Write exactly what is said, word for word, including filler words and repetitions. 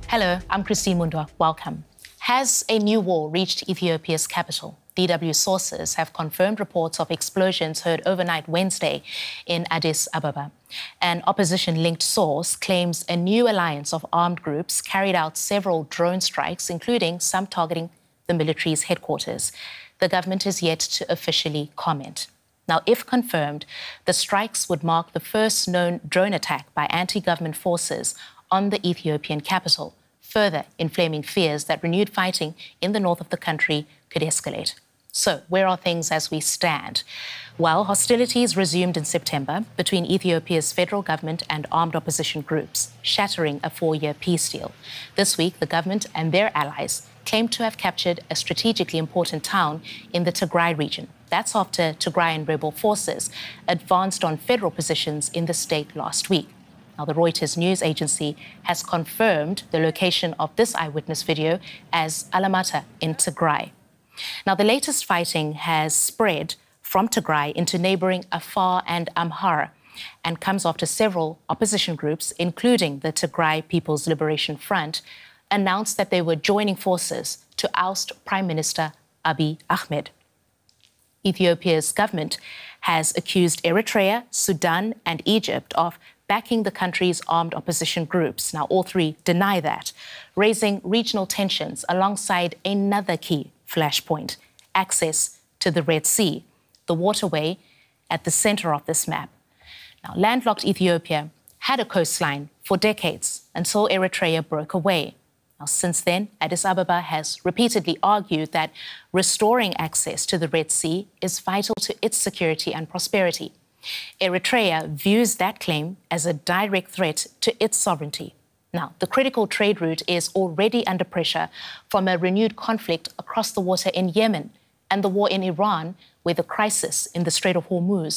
Hello, I'm Christine Mundwa. Welcome. Has a new war reached Ethiopia's capital? D W sources have confirmed reports of explosions heard overnight Wednesday in Addis Ababa. An opposition-linked source claims a new alliance of armed groups carried out several drone strikes, including some targeting the military's headquarters. The government is yet to officially comment. Now, if confirmed, the strikes would mark the first known drone attack by anti-government forces on the Ethiopian capital, further inflaming fears that renewed fighting in the north of the country could escalate. So, where are things as we stand? Well, hostilities resumed in September between Ethiopia's federal government and armed opposition groups, shattering a four-year peace deal. This week, the government and their allies claim to have captured a strategically important town in the Tigray region. That's after Tigrayan rebel forces advanced on federal positions in the state last week. Now, the Reuters news agency has confirmed the location of this eyewitness video as Alamata in Tigray. Now, the latest fighting has spread from Tigray into neighboring Afar and Amhara and comes after several opposition groups, including the Tigray People's Liberation Front, announced that they were joining forces to oust Prime Minister Abiy Ahmed. Ethiopia's government has accused Eritrea, Sudan and Egypt of backing the country's armed opposition groups. Now, all three deny that, raising regional tensions alongside another key flashpoint: access to the Red Sea, the waterway at the center of this map. Now, landlocked Ethiopia had a coastline for decades until Eritrea broke away. Now, since then, Addis Ababa has repeatedly argued that restoring access to the Red Sea is vital to its security and prosperity. Eritrea views that claim as a direct threat to its sovereignty. Now, the critical trade route is already under pressure from a renewed conflict across the water in Yemen and the war in Iran, where the crisis in the Strait of Hormuz